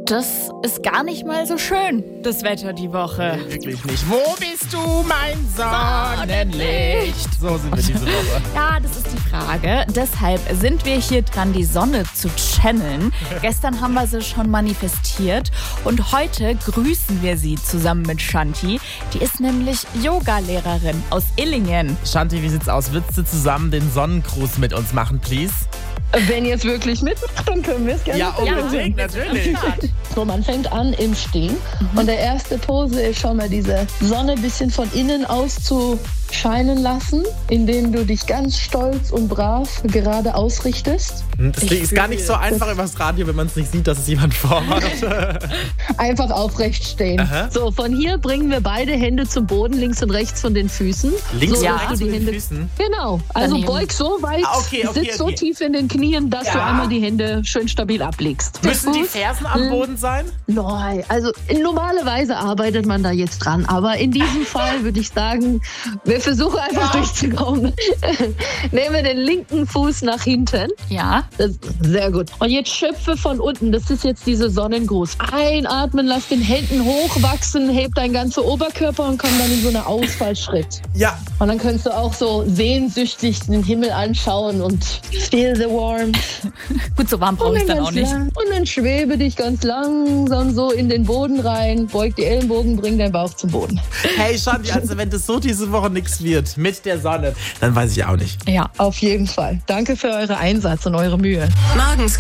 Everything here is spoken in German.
das ist gar nicht mal so schön, das Wetter die Woche. Wirklich nicht. Wo bist du, mein Sonnenlicht? So sind wir diese Woche. Ja, das ist die Frage. Deshalb sind wir hier dran, die Sonne zu channeln. Gestern haben wir sie schon manifestiert und heute grüßen wir sie zusammen mit Shanti. Die ist nämlich Yoga-Lehrerin aus Illingen. Shanti, wie sieht's aus? Willst du zusammen den Sonnengruß mit uns machen, please? Wenn ihr es wirklich mitmacht, dann können wir es gerne. Ja, unbedingt, natürlich. So, man fängt an im Stehen und der erste Pose ist schon mal diese Sonne ein bisschen von innen aus zu scheinen lassen, indem du dich ganz stolz und brav gerade ausrichtest. Das ist gar nicht so einfach übers Radio, wenn man es nicht sieht, dass es jemand vormacht. Einfach aufrecht stehen. Aha. So, von hier bringen wir beide Hände zum Boden, links und rechts von den Füßen. Links so, und dass rechts du von die den Hände, Füßen? Genau, also Daneben. beug so weit, sitz so tief in den Knien, dass du einmal die Hände schön stabil ablegst. Müssen die Fersen am Boden sein? Nein, also normalerweise arbeitet man da jetzt dran, aber in diesem Fall würde ich sagen, wir versuchen einfach durchzukommen. Nehmen wir den linken Fuß nach hinten. Ja. Das ist sehr gut. Und jetzt schöpfe von unten, das ist jetzt diese Sonnengruß. Einatmen, lass den Händen hochwachsen, heb deinen ganzen Oberkörper und komm dann in so einen Ausfallschritt. Ja. Und dann kannst du auch so sehnsüchtig den Himmel anschauen und feel the warmth. Gut, so warm brauche ich dann auch nicht. Und dann schwebe dich ganz langsam so in den Boden rein, beug die Ellenbogen, bring deinen Bauch zum Boden. Hey Shanti, also wenn das so diese Woche nichts wird mit der Sonne, dann weiß ich auch nicht. Ja. Auf jeden Fall. Danke für euren Einsatz und eure Mühe. Morgens